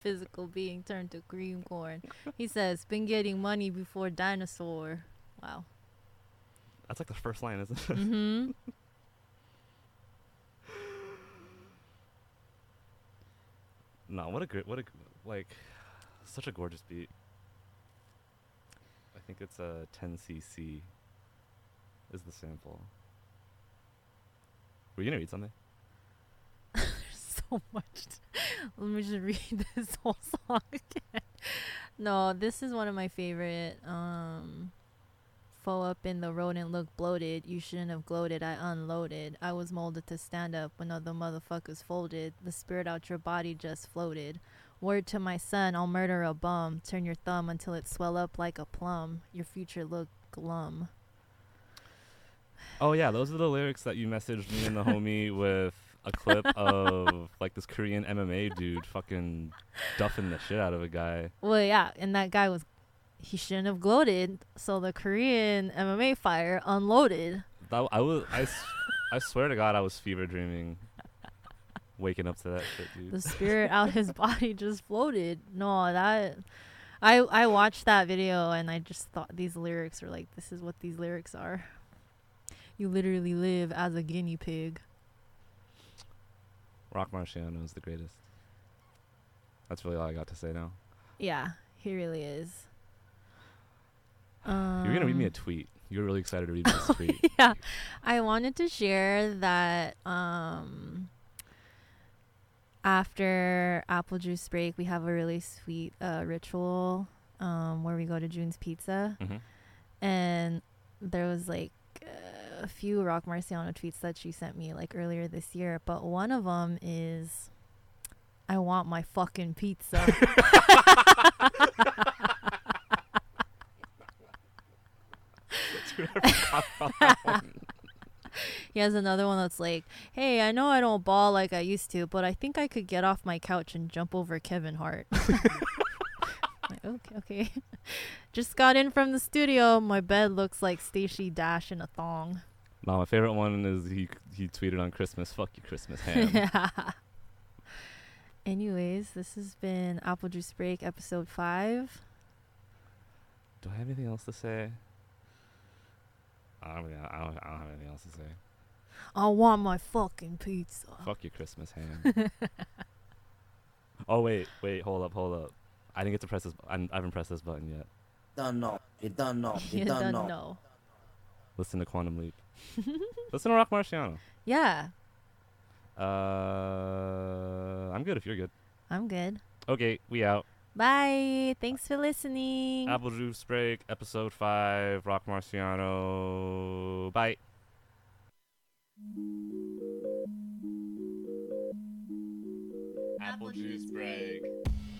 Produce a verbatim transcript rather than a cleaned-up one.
physical being turned to cream corn. He says, been getting money before dinosaur. Wow. That's like the first line, isn't it? Mm-hmm. No, what a great, what a, like, such a gorgeous beat. I think it's a ten C C is the sample. Were you gonna read something? So much. Let me just read this whole song again. No, this is one of my favorite. Um, Foe up in the road and look bloated. You shouldn't have gloated. I unloaded. I was molded to stand up when other motherfuckers folded. The spirit out your body just floated. Word to my son, I'll murder a bum. Turn your thumb until it swell up like a plum. Your future look glum. Oh yeah, those are the lyrics that you messaged me and the homie with a clip of like this Korean M M A dude fucking duffing the shit out of a guy. Well, yeah, and that guy was, he shouldn't have gloated. So the Korean M M A fighter unloaded. That I was I, s- I swear to God I was fever dreaming, waking up to that shit, dude. The spirit out his body just floated. No, that I I watched that video and I just thought these lyrics were like, this is what these lyrics are. You literally live as a guinea pig. Rock Marciano is the greatest. That's really all I got to say now. Yeah, he really is. Um, You're gonna read me a Um, tweet. You're really excited to read me this tweet. yeah, I wanted to share that um, after Apple Juice break, we have a really sweet uh, ritual um, where we go to June's Pizza, Mm-hmm. and there was like uh, a few Rock Marciano tweets that she sent me like earlier this year, but one of them is, "I want my fucking pizza." Dude, I forgot about that one. He has another one that's like, "Hey, I know I don't ball like I used to, but I think I could get off my couch and jump over Kevin Hart." Like, okay, okay. Just got in from the studio. My bed looks like Stacey Dash in a thong. No, my favorite one is he he tweeted on Christmas, "Fuck you, Christmas ham." Yeah. Anyways, this has been Apple Juice Break episode five. Do I have anything else to say? I don't, really- I don't, I don't have anything else to say. I want my fucking pizza. Fuck your Christmas ham. Oh wait, wait, hold up, hold up. I didn't get to press this. I, I haven't pressed this button yet. Don't know. You don't know. You You don't don't know. know. Listen to Quantum Leap. Listen to Rock Marciano. Yeah, Uh, I'm good if you're good. I'm good. Okay, we out. Bye. Thanks for listening. Apple Juice Break, episode five. Rock Marciano. Bye. Apple Juice Break.